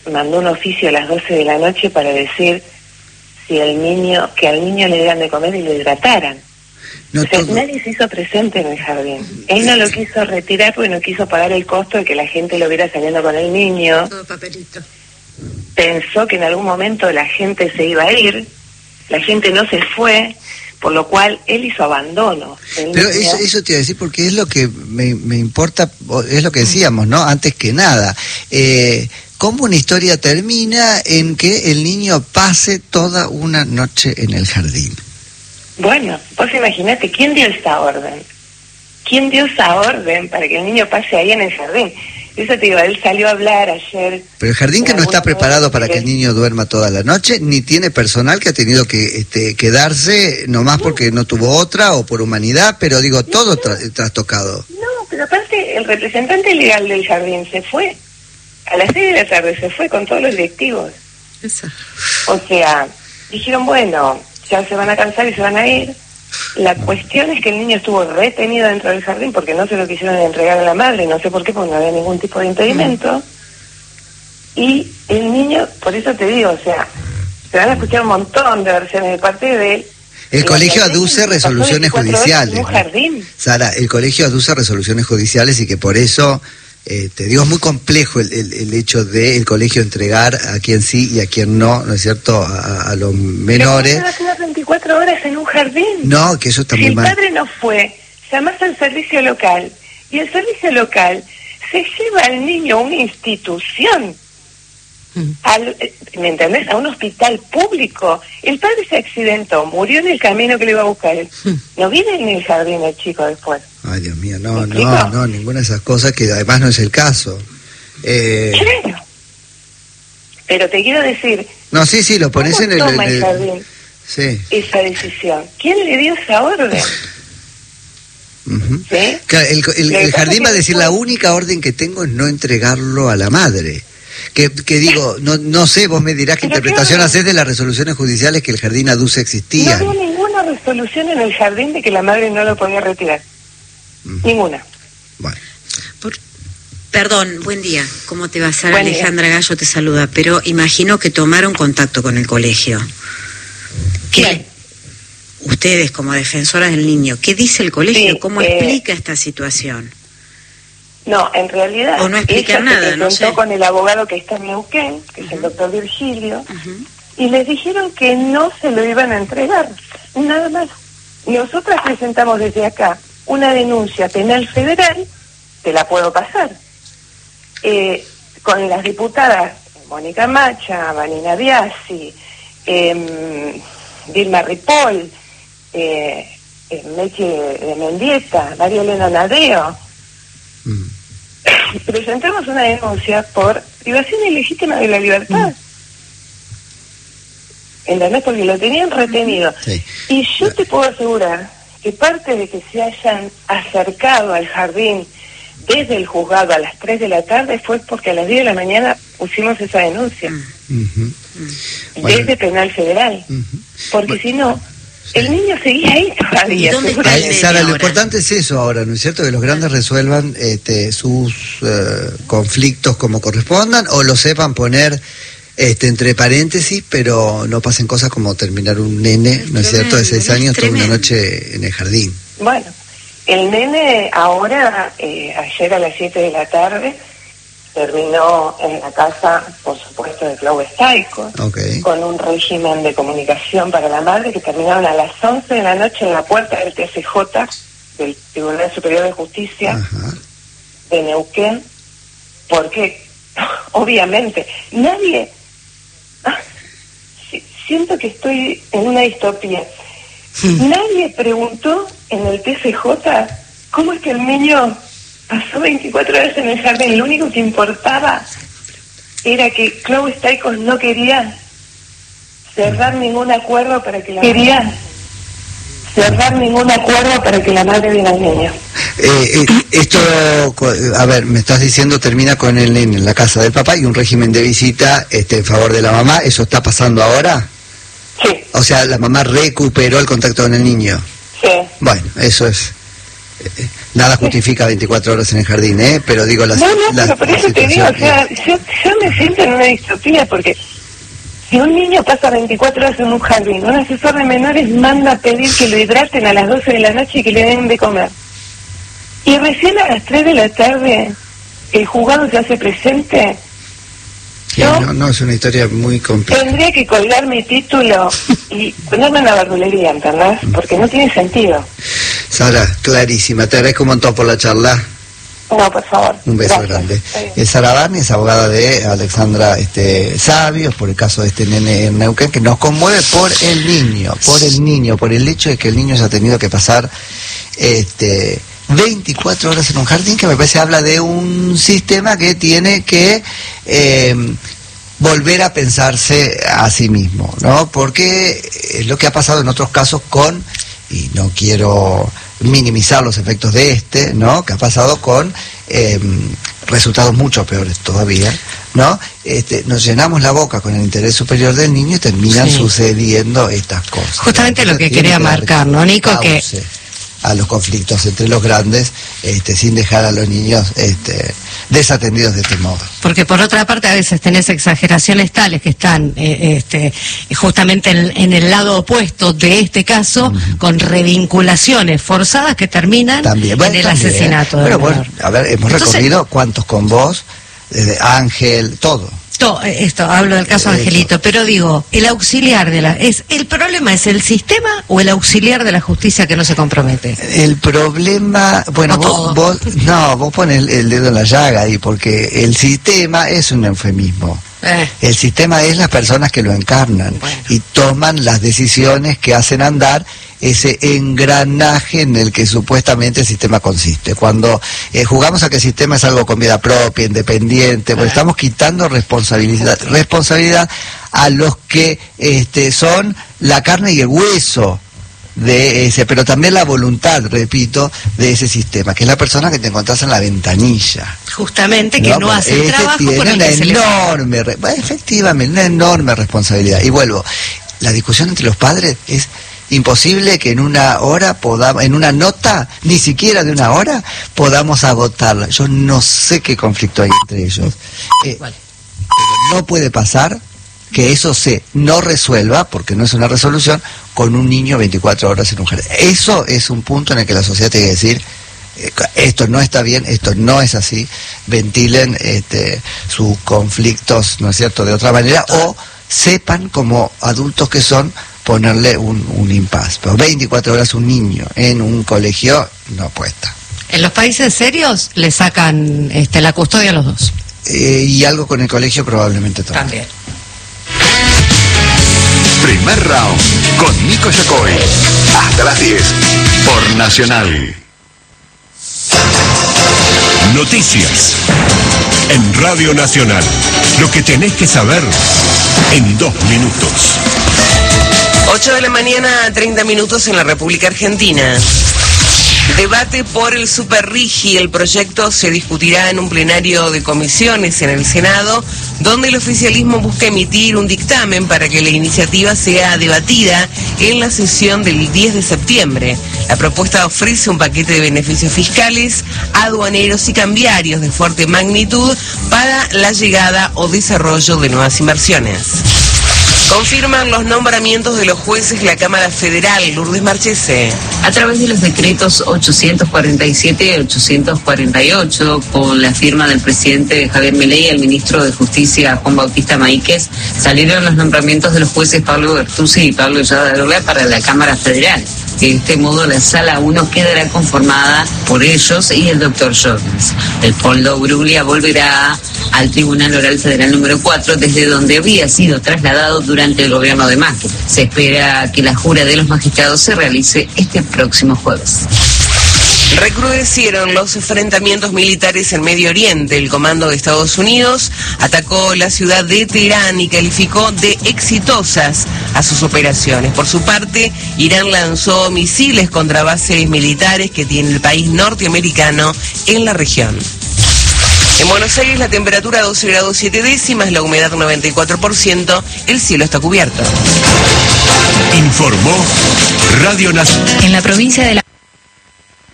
mandó un oficio a las 12 de la noche para decir si que al niño le dieran de comer y lo hidrataran. No, o sea, todo... nadie se hizo presente en el jardín. Él no lo quiso retirar porque no quiso pagar el costo de que la gente lo viera saliendo con el niño. Todo papelito. Pensó que en algún momento la gente se iba a ir, la gente no se fue, por lo cual él hizo abandono. Pero eso te iba a decir, porque es lo que me importa, es lo que decíamos, ¿no? Antes que nada, ¿cómo una historia termina en que el niño pase toda una noche en el jardín? Bueno, vos imaginate, ¿quién dio esta orden? ¿Quién dio esa orden para que el niño pase ahí en el jardín? Eso te digo, él salió a hablar ayer. Pero el jardín que no está preparado para que el niño duerma toda la noche, ni tiene personal que ha tenido que quedarse nomás porque no tuvo otra o por humanidad, pero digo, todo trastocado. No, pero aparte el representante legal del jardín se fue. A las 6 de la tarde se fue con todos los directivos. Eso. O sea, dijeron, bueno, ya se van a cansar y se van a ir. La cuestión es que el niño estuvo retenido dentro del jardín porque no se lo quisieron entregar a la madre, no sé por qué, porque no había ningún tipo de impedimento. Y el niño, por eso te digo, o sea, se van a escuchar un montón de versiones de parte de él. El colegio aduce resoluciones judiciales. ¿Un jardín? Sara, el colegio aduce resoluciones judiciales y que por eso, te digo, es muy complejo el hecho de el colegio entregar a quien sí y a quien no, ¿no es cierto?, a los menores. Pero ¿cómo se va a quedar 24 horas en un jardín? No, que eso está muy mal. Si el padre no fue, llamás al servicio local y el servicio local se lleva al niño a una institución. ¿Me entendés? A un hospital público. El padre se accidentó, murió en el camino que le iba a buscar. No vive en el jardín el chico después. Ay, Dios mío, no, ninguna de esas cosas, que además no es el caso. Claro. Pero te quiero decir... No, sí, lo pones en el jardín sí. Esa decisión. ¿Quién le dio esa orden? Uh-huh. ¿Sí? Claro, el jardín va a decir, la única orden que tengo es no entregarlo a la madre. Que digo, no sé, vos me dirás qué interpretación haces de las resoluciones judiciales que el jardín aduce existían. No había ninguna resolución en el jardín de que la madre no lo podía retirar. Ninguna. Bueno. Perdón, buen día. ¿Cómo te va, Sara? Alejandra Gallo te saluda, pero imagino que tomaron contacto con el colegio. ¿Quién? Ustedes, como defensoras del niño, ¿qué dice el colegio? Sí, ¿Cómo explica esta situación? No, en realidad, o no explica nada, no sé. Con el abogado que está en Neuquén, que es el doctor Virgilio, y les dijeron que no se lo iban a entregar, nada más. Nosotras presentamos desde acá una denuncia penal federal, te la puedo pasar, con las diputadas Mónica Macha, Vanina Biasi, Vilma Ripoll, Meche Mendieta, María Elena Nadeo. Presentamos una denuncia por privación ilegítima de la libertad. ¿Entendés? Porque lo tenían retenido. Sí. Y yo te puedo asegurar que parte de que se hayan acercado al jardín desde el juzgado a las 3 de la tarde fue porque a las 10 de la mañana pusimos esa denuncia. Desde penal federal. Porque si no, el niño seguía ahí todavía. ¿Dónde está el nene Sara, ahora? lo importante es eso ahora, ¿no es cierto? Que los grandes resuelvan sus conflictos como correspondan, o lo sepan poner entre paréntesis, pero no pasen cosas como terminar un nene, ¿no es cierto?, de 6 años toda una noche en el jardín. Bueno, el nene ahora, ayer a las 7 de la tarde, terminó en la casa, por supuesto, de Clau Staico, con un régimen de comunicación para la madre que terminaron a las 11 de la noche en la puerta del TSJ, del Tribunal Superior de Justicia de Neuquén, porque obviamente nadie... siento que estoy en una distopía. Nadie preguntó en el TSJ cómo es que el niño pasó 24 horas en el jardín. Lo único que importaba era que Clau Staikos no quería cerrar ningún acuerdo para que la madre viera al niño. Esto, a ver, me estás diciendo, termina con el nene en la casa del papá y un régimen de visita en favor de la mamá. ¿Eso está pasando ahora? Sí. O sea, la mamá recuperó el contacto con el niño. Sí. Bueno, eso es... Nada justifica 24 horas en el jardín, pero digo pero por eso te digo, o sea, yo me siento en una distopía, porque si un niño pasa 24 horas en un jardín, un asesor de menores manda a pedir que lo hidraten a las 12 de la noche y que le den de comer. Y recién a las 3 de la tarde el juzgado se hace presente. Sí, no, es una historia muy compleja. Tendría que colgar mi título y ponerme en la verdulería, ¿entendés? Porque no tiene sentido. Sara, clarísima. Te agradezco un montón por la charla. No, por favor. Un beso grande. Sara Barney es abogada de Alexandra Sabios por el caso de este nene en Neuquén, que nos conmueve por el niño, por el hecho de que el niño haya tenido que pasar 24 horas en un jardín, que me parece habla de un sistema que tiene que volver a pensarse a sí mismo, ¿no? Porque es lo que ha pasado en otros casos y no quiero minimizar los efectos de ¿no? Que ha pasado con resultados mucho peores todavía, ¿no? Nos llenamos la boca con el interés superior del niño y terminan sucediendo estas cosas. Justamente lo que quería marcar, ¿no, Nico? Que a los conflictos entre los grandes, sin dejar a los niños desatendidos de este modo. Porque por otra parte a veces tenés exageraciones tales que están justamente en el lado opuesto de este caso, con revinculaciones forzadas que terminan en el asesinato. Pero bueno, a ver, hemos recorrido cuántos con vos, desde Ángel, todo. Esto, hablo del caso Angelito, pero digo, el auxiliar ¿el problema es el sistema o el auxiliar de la justicia que no se compromete? El problema, bueno, vos pones el dedo en la llaga ahí, porque el sistema es un eufemismo. El sistema es las personas que lo encarnan y toman las decisiones que hacen andar ese engranaje en el que supuestamente el sistema consiste. Cuando jugamos a que el sistema es algo con vida propia, independiente, pues estamos quitando responsabilidad a los que son la carne y el hueso de ese, pero también la voluntad, repito, de ese sistema, que es la persona que te encontrás en la ventanilla. Justamente, que no hace el trabajo por el que se le efectivamente, una enorme responsabilidad. Y vuelvo, la discusión entre los padres es imposible que en una hora en una nota, ni siquiera de una hora, podamos agotarla. Yo no sé qué conflicto hay entre ellos. Pero no puede pasar que eso no resuelva, porque no es una resolución, con un niño 24 horas en un jardín. Eso es un punto en el que la sociedad tiene que decir, esto no está bien, esto no es así, ventilen sus conflictos, ¿no es cierto?, de otra manera, o sepan, como adultos que son, ponerle un impas. Pero 24 horas un niño en un colegio no cuesta. En los países serios le sacan la custodia a los dos. Y algo con el colegio probablemente también. Primer round con Nico Yacoy. Hasta las 10 por Nacional. Noticias en Radio Nacional. Lo que tenés que saber en 2 minutos. 8 de la mañana, 30 minutos en la República Argentina. Debate por el Superrigi. El proyecto se discutirá en un plenario de comisiones en el Senado, donde el oficialismo busca emitir un dictamen para que la iniciativa sea debatida en la sesión del 10 de septiembre. La propuesta ofrece un paquete de beneficios fiscales, aduaneros y cambiarios de fuerte magnitud para la llegada o desarrollo de nuevas inversiones. Confirman los nombramientos de los jueces la Cámara Federal. Lourdes Marchese. A través de los decretos 847 y 848, con la firma del presidente Javier Milei y el ministro de Justicia Juan Bautista Maíquez, salieron los nombramientos de los jueces Pablo Bertuzzi y Pablo Yadarola para la Cámara Federal. De este modo, la Sala 1 quedará conformada por ellos y el doctor Jones. El Poldo Bruglia volverá al Tribunal Oral Federal número 4, desde donde había sido trasladado durante el gobierno de Macri. Se espera que la jura de los magistrados se realice este próximo jueves. Recrudecieron los enfrentamientos militares en Medio Oriente. El comando de Estados Unidos atacó la ciudad de Teherán y calificó de exitosas a sus operaciones. Por su parte, Irán lanzó misiles contra bases militares que tiene el país norteamericano en la región. En Buenos Aires la temperatura 12 grados 7 décimas, la humedad 94%, el cielo está cubierto. Informó Radio Nacional. En la provincia de La